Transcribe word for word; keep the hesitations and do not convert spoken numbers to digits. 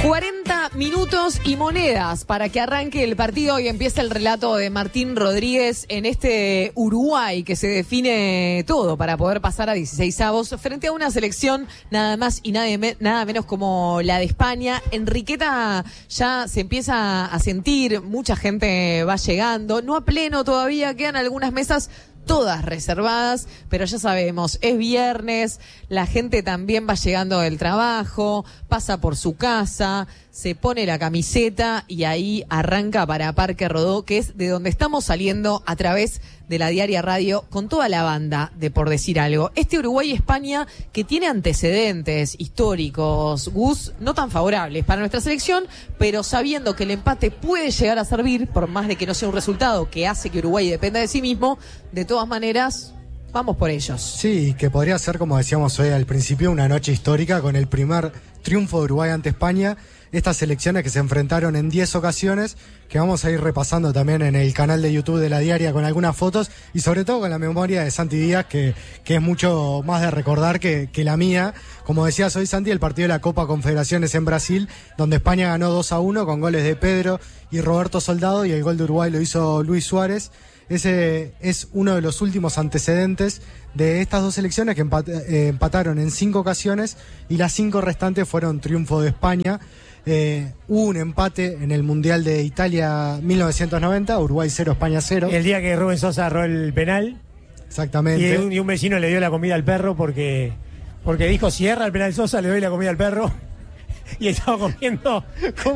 cuarenta minutos y monedas para que arranque el partido y empiece el relato de Martín Rodríguez en este Uruguay que se define todo para poder pasar a dieciseisavos frente a una selección nada más y nada, me, nada menos como la de España. Enriqueta ya se empieza a sentir, mucha gente va llegando, no a pleno todavía, quedan algunas mesas todas reservadas, pero ya sabemos, es viernes, la gente también va llegando del trabajo, pasa por su casa, se pone la camiseta y ahí arranca para Parque Rodó, que es de donde estamos saliendo a través de la Diaria Radio con toda la banda de Por Decir Algo. Este Uruguay-España que tiene antecedentes históricos, Gus, no tan favorables para nuestra selección, pero sabiendo que el empate puede llegar a servir, por más de que no sea un resultado que hace que Uruguay dependa de sí mismo, de todas maneras, vamos por ellos. Sí, que podría ser, como decíamos hoy al principio, una noche histórica con el primer triunfo de Uruguay ante España. Estas selecciones que se enfrentaron en diez ocasiones, que vamos a ir repasando también en el canal de YouTube de La Diaria con algunas fotos y sobre todo con la memoria de Santi Díaz, que, que es mucho más de recordar que, que la mía. Como decías hoy, Santi, el partido de la Copa Confederaciones en Brasil, donde España ganó dos a uno con goles de Pedro y Roberto Soldado, y el gol de Uruguay lo hizo Luis Suárez. Ese es uno de los últimos antecedentes de estas dos selecciones que empat- eh, empataron en cinco ocasiones y las cinco restantes fueron triunfo de España. Eh, hubo un empate en el Mundial de Italia mil novecientos noventa, Uruguay cero, España cero. El día que Rubén Sosa erró el penal. Exactamente. Y un, y un vecino le dio la comida al perro porque, porque dijo, si erra el penal Sosa, le doy la comida al perro. Y estaba comiendo